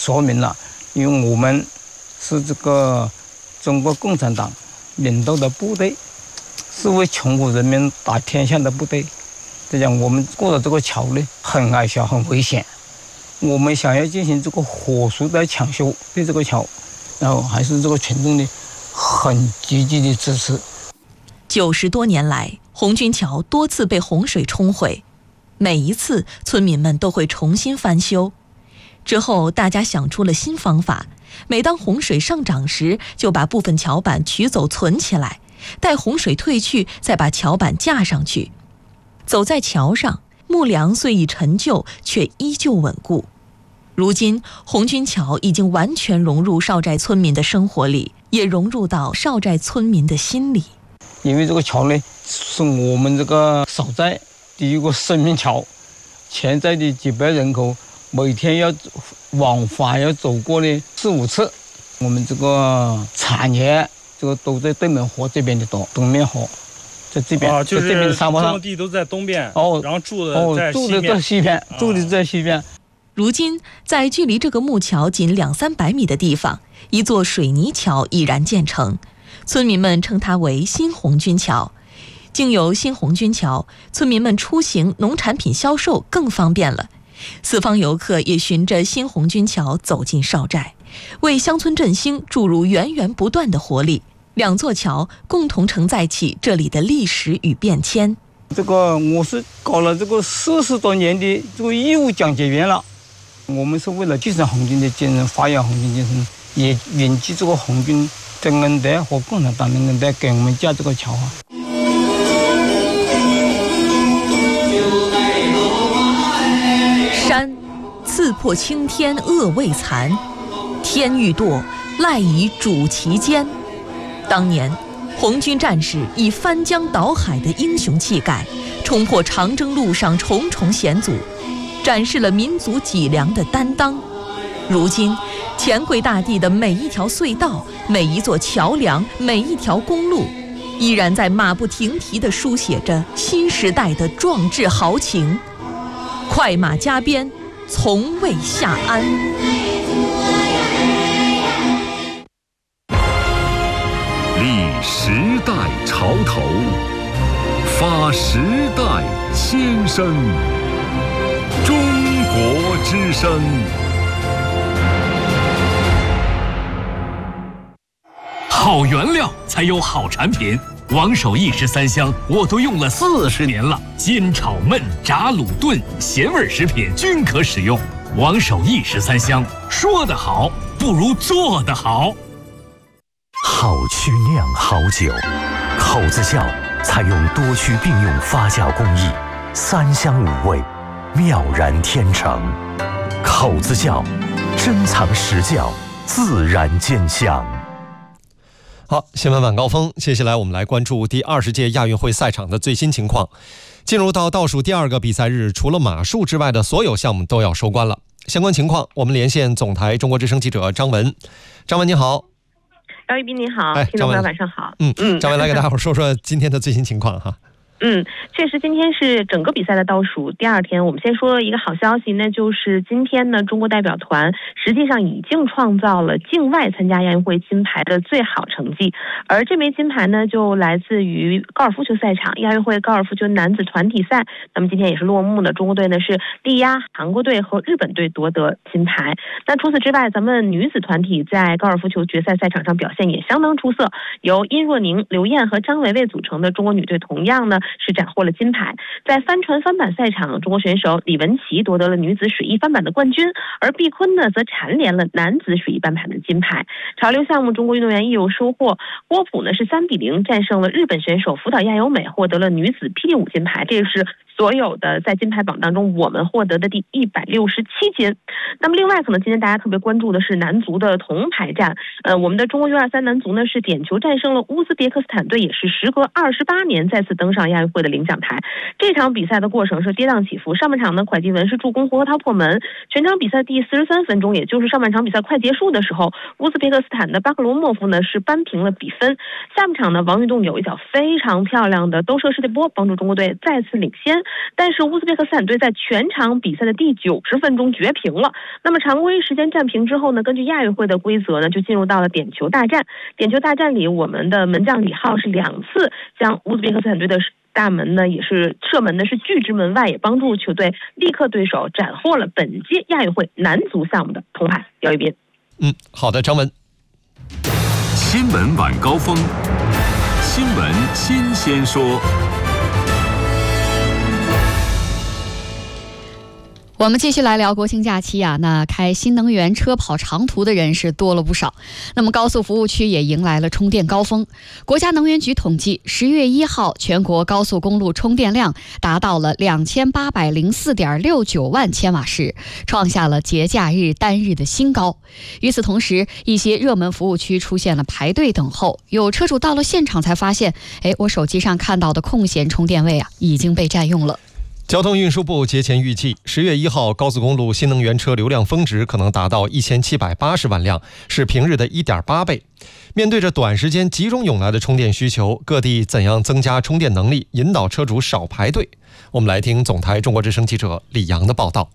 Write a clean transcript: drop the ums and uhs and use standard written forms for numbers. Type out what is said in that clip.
说明了，因为我们是这个中国共产党领导的部队，是为穷苦人民打天下的部队。这样我们过的这个桥呢，很矮小，很危险。我们想要进行这个火速的抢修对这个桥，然后还是这个群众呢很积极的支持。 90多年来，红军桥多次被洪水冲毁，每一次村民们都会重新翻修。之后大家想出了新方法，每当洪水上涨时，就把部分桥板取走存起来，待洪水退去再把桥板架上去。走在桥上，木梁虽已陈旧，却依旧稳固。如今红军桥已经完全融入少寨村民的生活里，也融入到少寨村民的心里。 因为这个桥呢，是我们这个少寨第一个生命桥，全寨的几百人口每天要往返要走过呢4、5次。我们这个产业这个都在对门河这边的东面河，在这边， 就是在这边沙漠上， 种地都在东边，然后住的在西边。 如今，在距离这个木桥仅200-300米的地方，一座水泥桥已然建成，村民们称它为新红军桥。经由新红军桥，村民们出行、农产品销售更方便了。四方游客也循着新红军桥走进少寨，为乡村振兴注入源源不断的活力。两座桥共同承载起这里的历史与变迁。 这个我是搞了这个40多年的这个义务讲解员了。我们是为了继承红军的精神，发扬红军精神，也铭记这个红军的恩德和共产党的恩德，给我们架这个桥啊。 山刺破青天恶未残，天欲堕赖以主其间。当年红军战士以翻江倒海的英雄气概，冲破长征路上重重险阻，展示了民族脊梁的担当。如今乾贵大地的每一条隧道、每一座桥梁、每一条公路，依然在马不停蹄地书写着新时代的壮志豪情。快马加鞭，从未下鞍。 立时代潮头，发时代先声。中国之声。 好原料才有好产品。王守义13香我都用了40年了，煎炒焖炸卤炖咸味食品均可使用。王守义13香，说得好不如做得好。 好曲酿好酒，口子窖采用多区并用发酵工艺，3香5味，妙然天成。口子窖，珍藏实窖，自然见香。 好，新闻晚高峰，接下来我们来关注第20届亚运会赛场的最新情况。进入到倒数第2个比赛日，除了马术之外的所有项目都要收官了。相关情况，我们连线总台中国之声记者张文。张文你好。 姚一斌你好，听众朋友晚上好。 张文来给大伙儿说说今天的最新情况哈。 确实今天是整个比赛的倒数第2天。我们先说一个好消息，那就是今天呢，中国代表团实际上已经创造了境外参加亚运会金牌的最好成绩，而这枚金牌呢就来自于高尔夫球赛场，亚运会高尔夫球男子团体赛。那么今天也是落幕呢，中国队呢是力压韩国队和日本队夺得金牌。那除此之外，咱们女子团体在高尔夫球决赛赛场上表现也相当出色，由殷若宁、刘燕和张伟伟组成的中国女队同样呢是斩获了金牌。在帆船翻板赛场，中国选手李文琪夺得了女子水翼翻板的冠军，而毕坤呢则蝉联了男子水翼翻板的金牌。潮流项目中国运动员亦有收获，郭璞呢是3-0战胜了日本选手福岛亚由美，获得了女子霹雳舞金牌。这是所有的在金牌榜当中我们获得的第167金。那么另外可能今天大家特别关注的是男足的铜牌战。我们的中国U23男足呢是点球战胜了乌兹别克斯坦队，也是时隔28年再次登上亚亚运会的领奖台。这场比赛的过程是跌宕起伏，上半场呢，蒯基文是助攻胡荷涛破门，全场比赛第43分钟，也就是上半场比赛快结束的时候，乌兹别克斯坦的巴克罗莫夫呢是扳平了比分。下半场呢，王玉栋有一脚非常漂亮的兜射世界波，帮助中国队再次领先。但是乌兹别克斯坦队在全场比赛的第90分钟绝平了。那么常规时间战平之后呢，根据亚运会的规则呢，就进入到了点球大战。点球大战里，我们的门将李浩是2次将乌兹别克斯坦队的大门呢，也是射门呢是拒之门外，也帮助球队力克对手，斩获了本届亚运会男足项目的铜牌。姚一斌， 好的，张文。 新闻晚高峰，新闻新鲜说。 我们继续来聊国庆假期啊，那开新能源车跑长途的人是多了不少。那么高速服务区也迎来了充电高峰。国家能源局统计，10月1号全国高速公路充电量达到了2804.69万千瓦时，创下了节假日单日的新高。与此同时，一些热门服务区出现了排队等候，有车主到了现场才发现，我手机上看到的空闲充电位啊已经被占用了。 交通运输部节前预计，10月1号高速公路新能源车流量峰值可能达到1780万辆，是平日的1.8倍。面对着短时间集中涌来的充电需求，各地怎样增加充电能力，引导车主少排队？我们来听总台中国之声记者李阳的报道。